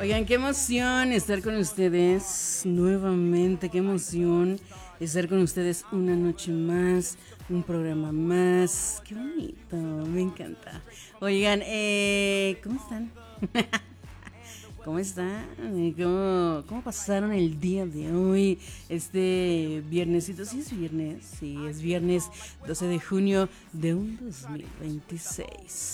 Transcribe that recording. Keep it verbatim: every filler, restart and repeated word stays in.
Oigan, qué emoción estar con ustedes nuevamente, qué emoción estar con ustedes una noche más, un programa más, qué bonito, me encanta. Oigan, eh, ¿cómo están? ¿Cómo están? ¿Cómo, ¿Cómo pasaron el día de hoy? Este viernesito, sí es viernes, sí es viernes doce de junio de un dos mil veintiséis.